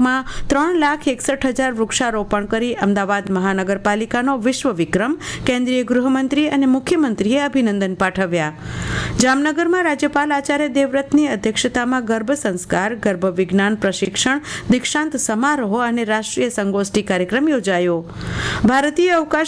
કલાકમાં 3,61,000 વૃક્ષારોપણ કરી અમદાવાદ મહાનગરપાલિકાનો વિશ્વ વિક્રમ, કેન્દ્રીય ગૃહમંત્રી અને મુખ્યમંત્રીએ અભિનંદન પાઠવ્યા. જામનગરમાં રાજ્યપાલ આચાર્ય દેવવ્રતની અધ્યક્ષતામાં ગર્ભ સંસ્કાર, ગર્ભ વિજ્ઞાન પ્રશિક્ષણ, દીક્ષાંત સમારોહ અને રાષ્ટ્રીય સંગોષ્ઠી કાર્યક્રમ યોજાયો. ભારતીય અવકાશ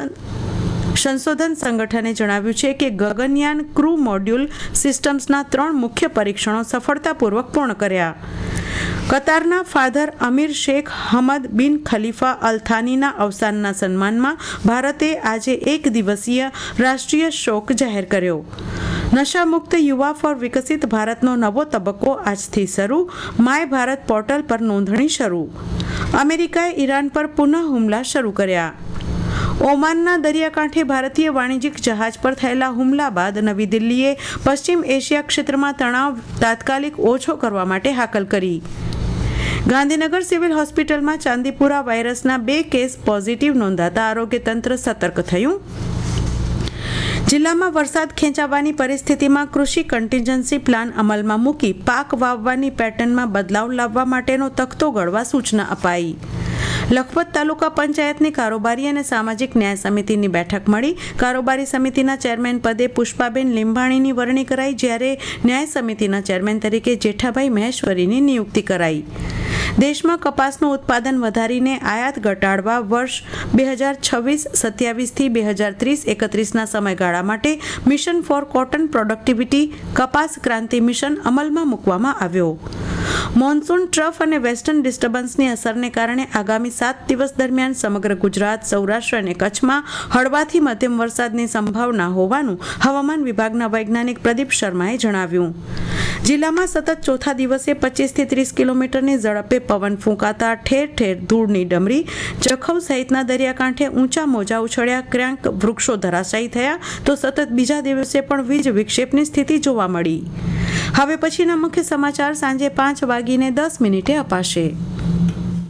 સંશોધન સંગઠને જણાવ્યું છે કે ગગનયાન ક્રૂ મોડ્યુલ સિસ્ટમ્સના 3 મુખ્ય પરીક્ષણો સફળતાપૂર્વક પૂર્ણ કર્યા. કતારના ફાધર અમીર શેખ હમદ બિન ખલીફા અલ થાનીના અવસાનના સન્માનમાં ભારતે આજે 1 દિવસીય રાષ્ટ્રીય શોક જાહેર કર્યો. નશામુક્ત યુવા ફોર વિકસિત ભારતનો નવો તબક્કો આજથી શરૂ, માય ભારત પોર્ટલ પર નોંધણી શરૂ. અમેરિકાએ ઈરાન પર પુનઃ હુમલા શરૂ કર્યા. ઓમાનના દરિયાકાંઠે ભારતીય વાણિજ્યિક જહાજ પર થયેલા હુમલા બાદ નવી દિલ્હીએ પશ્ચિમ એશિયા ક્ષેત્રમાં તણાવ તાત્કાલિક ઓછો કરવા માટે હાકલ કરી. ગાંધીનગર સિવિલ હોસ્પિટલમાં ચાંદીપુરા વાયરસના 2 કેસ પોઝિટિવ નોંધાતા આરોગ્ય તંત્ર સતર્ક થયું. જિલ્લામાં વરસાદ ખેંચાવાની પરિસ્થિતિમાં કૃષિ કન્ટિન્જન્સી પ્લાન અમલમાં મૂકી પાક વાવવાની પેટર્નમાં બદલાવ લાવવા માટેનો તખ્તો ઘડવા સૂચના અપાઈ. લખપત તાલુકા પંચાયતની કારોબારી અને સામાજિક ન્યાય સમિતિની બેઠક મળી. કારોબારી સમિતિના ચેરમેન પદે પુષ્પાબેન લીંબાણીની વરણી કરાઈ, જ્યારે ન્યાય સમિતિના ચેરમેન તરીકે જેઠાભાઈ મહેશ્વરીની નિયુક્તિ કરાઈ. દેશમાં કપાસનું ઉત્પાદન વધારીને આયાત ઘટાડવા વર્ષ 2026-27થી 2030-31ના સમયગાળા માટે મિશન ફોર કોટન પ્રોડક્ટિવિટી કપાસ ક્રાંતિ મિશન અમલમાં મૂકવામાં આવ્યો. મોન્સૂન ટ્રફ અને વેસ્ટર્ન ડિસ્ટર્બન્સની અસરને કારણે આગામી 7 દિવસ દરમિયાન સમગ્ર ગુજરાત, સૌરાષ્ટ્ર અને કચ્છમાં હળવાથી મધ્યમ વરસાદની સંભાવના હોવાનું હવામાન વિભાગના વૈજ્ઞાનિક પ્રદીપ શર્માએ જણાવ્યું. જિલ્લામાં સતત ચોથા દિવસે 25થી 30 કિલોમીટરની ઝડપે પવન ફૂંકાતા ઠેર ઠેર ધૂળની ડમરી. જખૌ સહિતના દરિયાકાંઠે ઊંચા મોજા ઉછળ્યા, ક્યાંક વૃક્ષો ધરાશાયી થયા તો સતત બીજા દિવસે પણ વીજ વિક્ષેપની સ્થિતિ જોવા મળી. હવે પછીના મુખ્ય સમાચાર સાંજે 5:10 અપાશે.